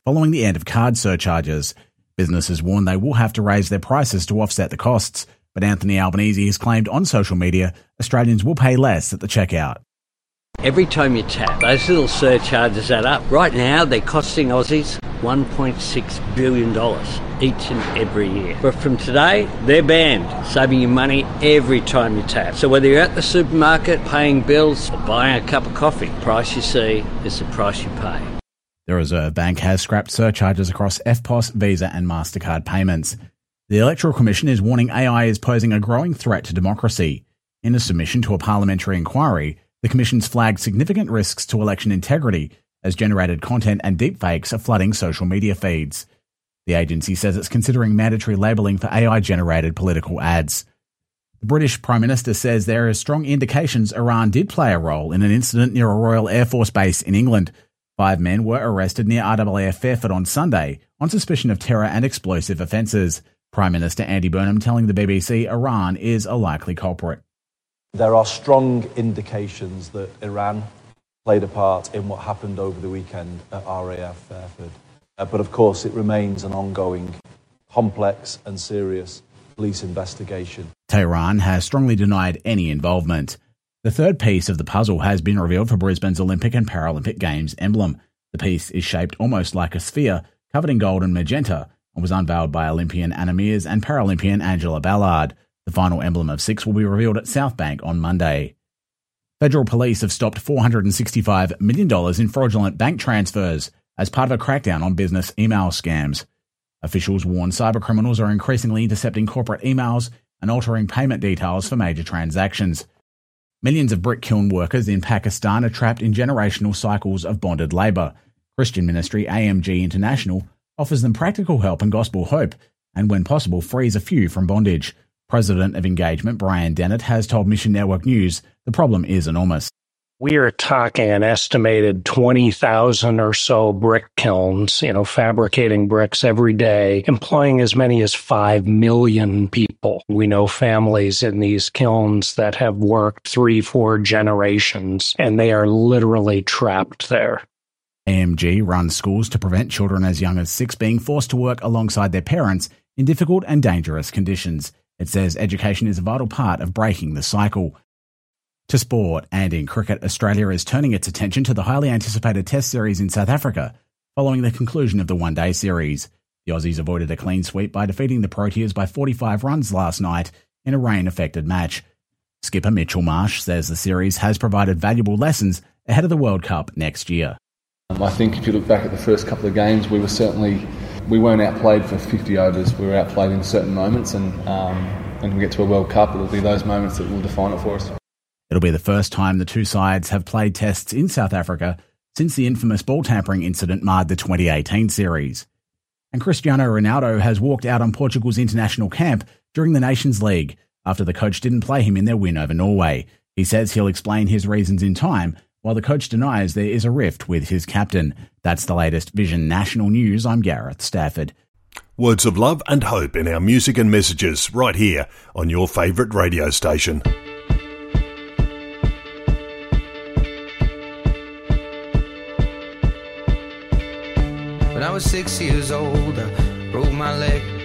following the end of card surcharges. Businesses warn they will have to raise their prices to offset the costs, but Anthony Albanese has claimed on social media Australians will pay less at the checkout. Every time you tap, those little surcharges add up. Right now, they're costing Aussies $1.6 billion each and every year. But from today, they're banned, saving you money every time you tap. So whether you're at the supermarket, paying bills, or buying a cup of coffee, the price you see is the price you pay. The Reserve Bank has scrapped surcharges across EFTPOS, Visa and MasterCard payments. The Electoral Commission is warning AI is posing a growing threat to democracy. In a submission to a parliamentary inquiry, the Commission's flagged significant risks to election integrity as generated content and deepfakes are flooding social media feeds. The agency says it's considering mandatory labelling for AI-generated political ads. The British Prime Minister says there are strong indications Iran did play a role in an incident near a Royal Air Force base in England. 5 men were arrested near RAAF Fairford on Sunday on suspicion of terror and explosive offences. Prime Minister Andy Burnham telling the BBC Iran is a likely culprit. There are strong indications that Iran played a part in what happened over the weekend at RAF Fairford. But of course, it remains an ongoing, complex and serious police investigation. Tehran has strongly denied any involvement. The third piece of the puzzle has been revealed for Brisbane's Olympic and Paralympic Games emblem. The piece is shaped almost like a sphere, covered in gold and magenta, and was unveiled by Olympian Anna Meares and Paralympian Angela Ballard. The final emblem of 6 will be revealed at South Bank on Monday. Federal police have stopped $465 million in fraudulent bank transfers as part of a crackdown on business email scams. Officials warn cybercriminals are increasingly intercepting corporate emails and altering payment details for major transactions. Millions of brick kiln workers in Pakistan are trapped in generational cycles of bonded labour. Christian ministry AMG International offers them practical help and gospel hope, and when possible frees a few from bondage. President of Engagement Brian Dennett has told Mission Network News the problem is enormous. We are talking an estimated 20,000 or so brick kilns, fabricating bricks every day, employing as many as 5 million people. We know families in these kilns that have worked 3-4 generations, and they are literally trapped there. AMG runs schools to prevent children as young as 6 being forced to work alongside their parents in difficult and dangerous conditions. It says education is a vital part of breaking the cycle. To sport, and in cricket, Australia is turning its attention to the highly anticipated Test series in South Africa following the conclusion of the one-day series. The Aussies avoided a clean sweep by defeating the Proteas by 45 runs last night in a rain-affected match. Skipper Mitchell Marsh says the series has provided valuable lessons ahead of the World Cup next year. I think if you look back at the first couple of games, we weren't outplayed for 50 overs. We were outplayed in certain moments, and when we get to a World Cup, it'll be those moments that will define it for us. It'll be the first time the two sides have played tests in South Africa since the infamous ball tampering incident marred the 2018 series. And Cristiano Ronaldo has walked out on Portugal's international camp during the Nations League after the coach didn't play him in their win over Norway. He says he'll explain his reasons in time, while the coach denies there is a rift with his captain. That's the latest Vision National News. I'm Gareth Stafford. Words of love and hope in our music and messages right here on your favourite radio station. When I was 6 years old, I broke my leg.